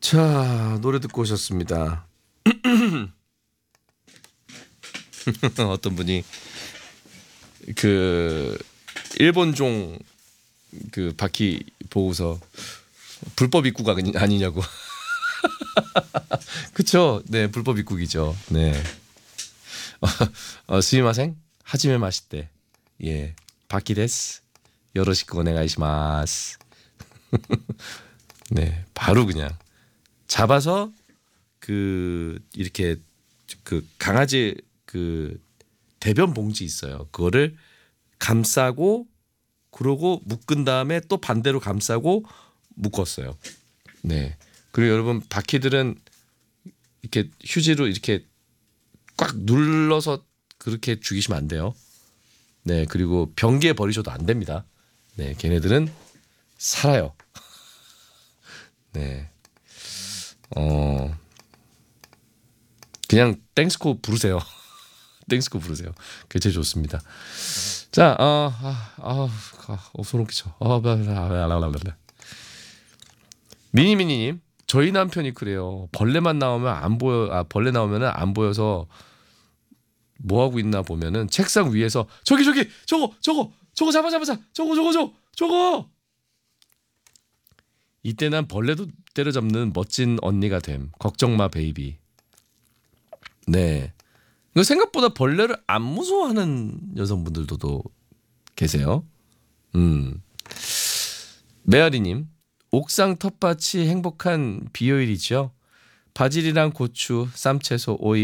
자, 노래 듣고 오셨습니다. 어떤 분이 그 일본종 그 바퀴 보고서 불법 입국 아니냐고. 그쵸? 네, 불법 입국이죠. 네. 스미마셍 하지메 마시테. 예, 바퀴 데스. 요로시쿠 오네가이시마스. 네, 바로 그냥 잡아서 그 이렇게 그 강아지 그 대변 봉지 있어요. 그거를 감싸고 그러고 묶은 다음에 또 반대로 감싸고 묶었어요. 네. 그리고 여러분 바퀴들은 이렇게 휴지로 이렇게 꽉 눌러서 그렇게 죽이시면 안 돼요. 네. 그리고 변기에 버리셔도 안 됩니다. 네. 걔네들은 살아요. 네. 그냥 땡스코 부르세요. 땡스코 부르세요. 그게 제일 좋습니다. 자, 소름 끼쳐. 미니미니님, 저희 남편이 그래요. 벌레만 나오면 안 보여. 벌레 나오면은 안 보여서 뭐 하고 있나 보면은 책상 위에서 저기 저거 잡아 저거. 이때 난 벌레도 때려잡는 멋진 언니가 됨. 걱정 마 베이비. 네. 이거 생각보다 벌레를 안 무서워하는 여성분들도 또 계세요. 메아리님, 옥상 텃밭이 행복한 비요일이죠. 바질이랑 고추, 쌈채소, 오이